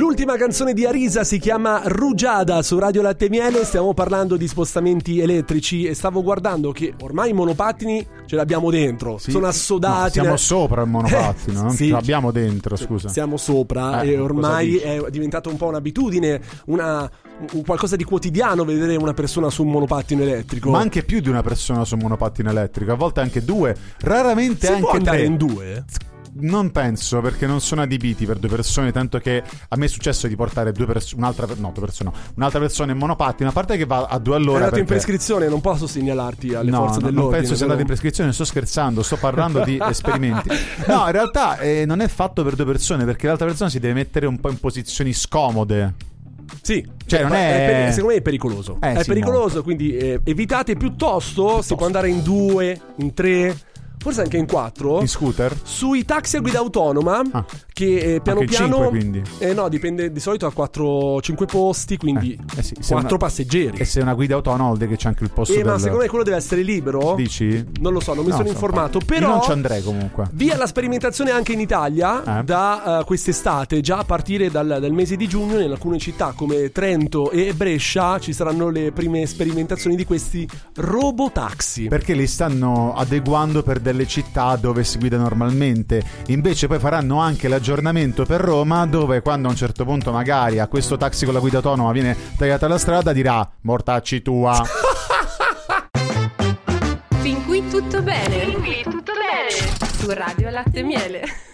L'ultima canzone di Arisa si chiama Rugiada su Radio Latte e Miele. Stiamo parlando di spostamenti elettrici e stavo guardando che ormai i monopattini ce l'abbiamo dentro, Sì. sono assodati. No, siamo sopra il monopattino, non sì. ce l'abbiamo dentro, scusa. Siamo sopra e ormai è diventato un po' un'abitudine, un qualcosa di quotidiano vedere una persona su un monopattino elettrico. Ma anche più di una persona su un monopattino elettrico, a volte anche due, raramente si anche può andare tre. in due? Non penso, perché non sono adibiti per due persone, tanto che a me è successo di portare un'altra persona in monopattino, a parte che va a 2 all'ora. È andato in perché... prescrizione, non posso segnalarti alle No, forze no, dell'ordine. non penso sia però... andato in prescrizione, sto scherzando, sto parlando di esperimenti. No, in realtà non è fatto per due persone, perché l'altra persona si deve mettere un po' in posizioni scomode. Sì, cioè non è... secondo me è pericoloso. È sì, pericoloso, molto. quindi evitate piuttosto. Si può andare in 2, in 3, forse anche in 4. In scooter? Sui taxi a guida autonoma, che piano anche in piano 5, quindi. No, dipende, di solito a 4-5 posti, quindi sì, 4 passeggeri. E se è una guida autonoma vuol dire che c'è anche il posto ma secondo me quello deve essere libero. Dici? Non lo so, non mi sono informato. Però io non ci andrei comunque. Via la sperimentazione anche in Italia da quest'estate, già a partire dal mese di giugno, in alcune città come Trento e Brescia ci saranno le prime sperimentazioni di questi robotaxi. Perché li stanno adeguando per delle città dove si guida normalmente. Invece poi faranno anche l'aggiornamento per Roma, dove quando a un certo punto magari a questo taxi con la guida autonoma viene tagliata la strada dirà mortacci tua. Fin qui tutto bene. Su Radio Latte e Miele.